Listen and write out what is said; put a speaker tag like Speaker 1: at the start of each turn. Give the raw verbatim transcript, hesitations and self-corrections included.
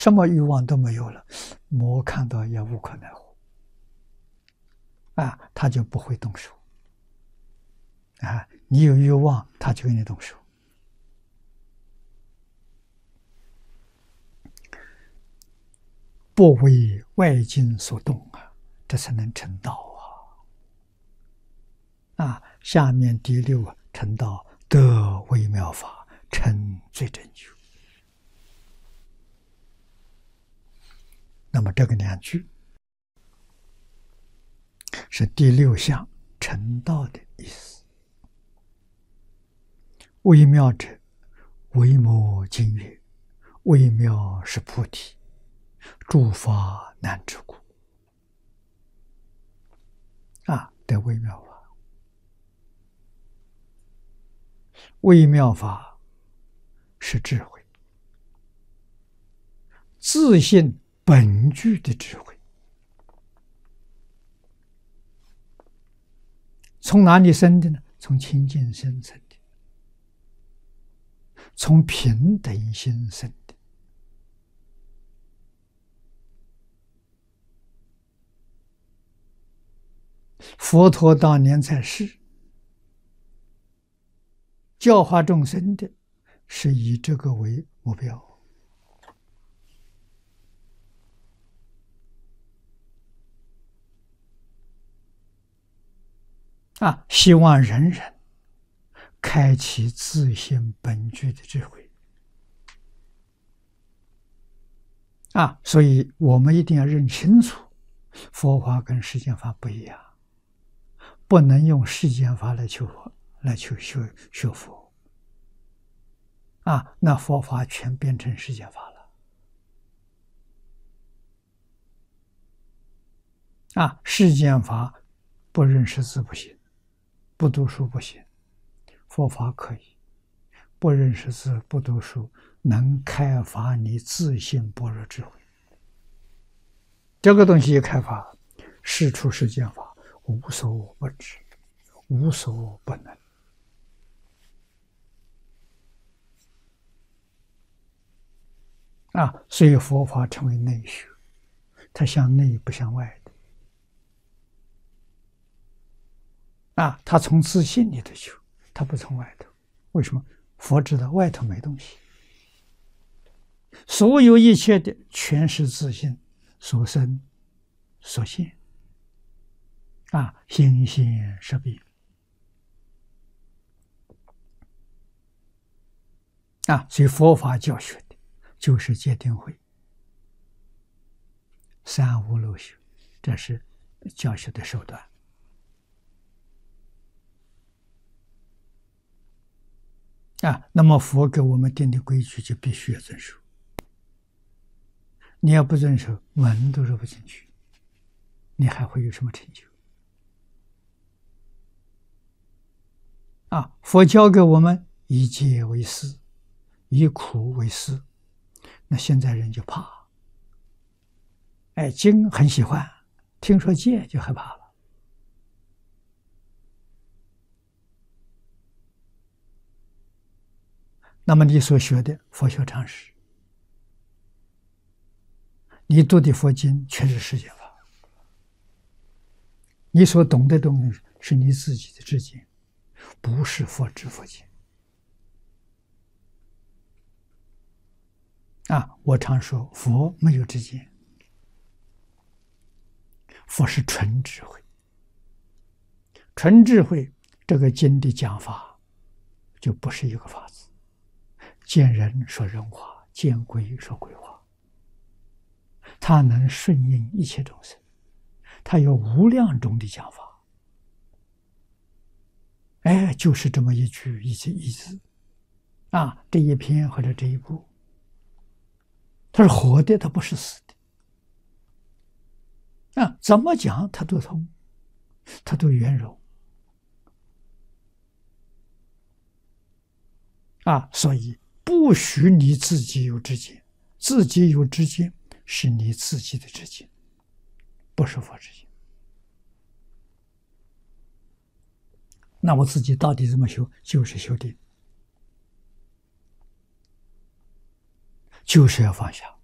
Speaker 1: 什么欲望都没有了，魔看到也无可奈何啊，他就不会动手啊。你有欲望，他就给你动手。不为外境所动啊，这才能成道啊！啊，下面第六啊，成道得微妙法，成最真修。那么这个两句是第六项成道的意思。微妙者，微摩经曰：微妙是菩提，诸法难知故。啊，得微妙法。微妙法是智慧，自性本具的智慧。从哪里生的呢？从清净心生的，从平等心生的。佛陀当年在世，教化众生的是以这个为目标啊，希望人人开启自性本具的智慧啊，所以我们一定要认清楚，佛法跟世间法不一样，不能用世间法来求佛，来求学学佛啊，那佛法全变成世间法了啊！世间法不认识字不行，不读书不行，佛法可以，不认识字不读书，能开发你自性般若智慧。这个东西一开发，事出世间法无所不知，无所不能啊！所以佛法称为内学，它向内不向外的啊！它从自信里头求，它不从外头。为什么？佛知道外头没东西，所有一切的全是自性所生所现啊，心现识变啊！所以佛法教学的就是戒定慧、三无漏学，这是教学的手段啊。那么佛给我们定的规矩就必须要遵守，你要不遵守，门都入不进去，你还会有什么成就啊？佛教给我们以戒为师，以苦为师，那现在人就怕，哎，经很喜欢，听说戒就害怕了。那么你所学的佛学常识，你读的佛经全是世间法，你所懂的东西是你自己的知见，不是佛知佛见啊！我常说，佛没有知见，佛是纯智慧。纯智慧，这个经的讲法就不是一个法子，见人说人话，见鬼说鬼话，它能顺应一切众生，它有无量种的讲法。哎，就是这么一句一字一字啊，这一篇或者这一部，它是活的，它不是死的啊！怎么讲它都通，它都圆融啊！所以不许你自己有知见，自己有知见是你自己的知见，不是佛知见。那我自己到底怎么修？就是修定，就是要放下。